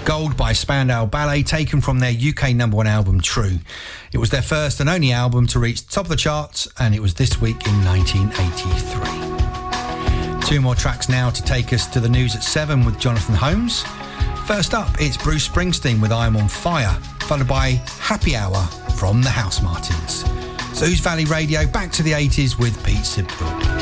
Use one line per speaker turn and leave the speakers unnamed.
Gold by Spandau Ballet, taken from their UK number one album, True. It was their first and only album to reach the top of the charts, and it was this week in 1983. Two more tracks now to take us to the news at 7 with Jonathan Holmes. First up, it's Bruce Springsteen with I'm on Fire, followed by Happy Hour from the House Martins. Zeus Valley Radio, back to the 80s with Pete Sibthorpe.